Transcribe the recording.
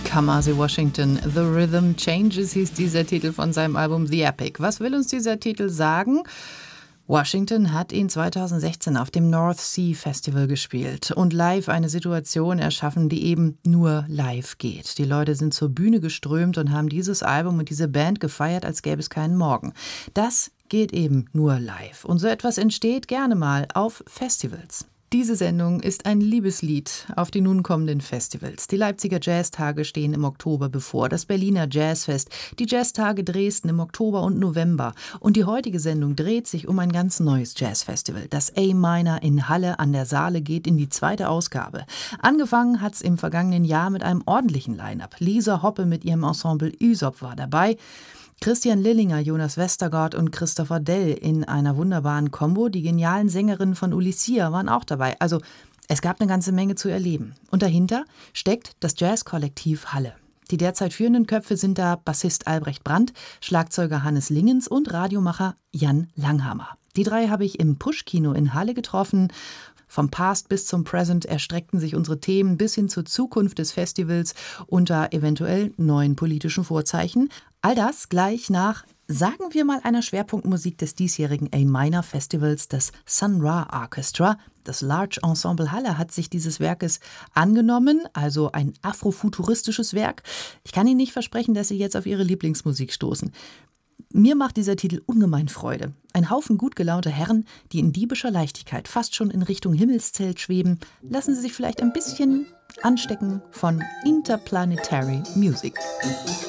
Kamasi Washington, The Rhythm Changes hieß dieser Titel von seinem Album The Epic. Was will uns dieser Titel sagen? Washington hat ihn 2016 auf dem North Sea Festival gespielt und live eine Situation erschaffen, die eben nur live geht. Die Leute sind zur Bühne geströmt und haben dieses Album und diese Band gefeiert, als gäbe es keinen Morgen. Das geht eben nur live. Und so etwas entsteht gerne mal auf Festivals. Diese Sendung ist ein Liebeslied auf die nun kommenden Festivals. Die Leipziger Jazztage stehen im Oktober bevor, das Berliner Jazzfest, die Jazztage Dresden im Oktober und November. Und die heutige Sendung dreht sich um ein ganz neues Jazzfestival. Das A-Minor in Halle an der Saale geht in die 2. Ausgabe. Angefangen hat's im vergangenen Jahr mit einem ordentlichen Line-Up. Lisa Hoppe mit ihrem Ensemble Ysop war dabei. Christian Lillinger, Jonas Westergaard und Christopher Dell in einer wunderbaren Kombo. Die genialen Sängerinnen von Ulysia waren auch dabei. Also es gab eine ganze Menge zu erleben. Und dahinter steckt das Jazzkollektiv Halle. Die derzeit führenden Köpfe sind da Bassist Albrecht Brandt, Schlagzeuger Hannes Lingens und Radiomacher Jan Langhammer. Die 3 habe ich im Push-Kino in Halle getroffen. Vom Past bis zum Present erstreckten sich unsere Themen bis hin zur Zukunft des Festivals unter eventuell neuen politischen Vorzeichen. All das gleich nach, sagen wir mal, einer Schwerpunktmusik des diesjährigen A-Minor Festivals, das Sun Ra Orchestra. Das Large Ensemble Halle hat sich dieses Werkes angenommen, also ein afrofuturistisches Werk. Ich kann Ihnen nicht versprechen, dass Sie jetzt auf Ihre Lieblingsmusik stoßen. Mir macht dieser Titel ungemein Freude. Ein Haufen gut gelaunter Herren, die in diebischer Leichtigkeit fast schon in Richtung Himmelszelt schweben, lassen Sie sich vielleicht ein bisschen anstecken von Interplanetary Music.